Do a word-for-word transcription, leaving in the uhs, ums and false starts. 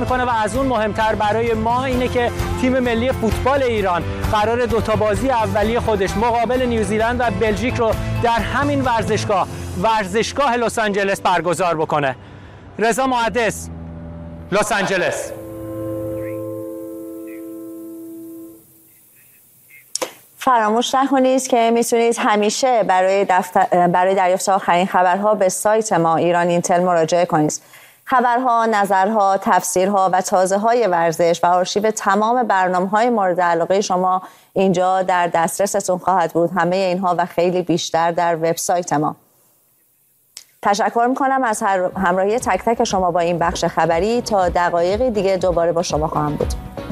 میکنه و از اون مهمتر برای ما اینه که تیم ملی فوتبال ایران قرار دوتا بازی اولیه خودش مقابل نیوزیلند و بلژیک رو در همین ورزشگاه ورزشگاه لس آنجلس برگزار بکنه. رضا محدث، لس آنجلس. فراموش نکنید که میتونید همیشه برای, دفتر... برای دریافت آخرین خبرها به سایت ما ایران اینتل مراجعه کنید. خبرها، نظرها، تفسیرها و تازه‌های ورزش و آرشیو تمام برنامه‌های مورد علاقه شما اینجا در دسترستون خواهد بود. همه اینها و خیلی بیشتر در وبسایت ما. تشکر میکنم از همراهی تک تک شما با این بخش خبری. تا دقایقی دیگه دوباره با شما خواهم بود.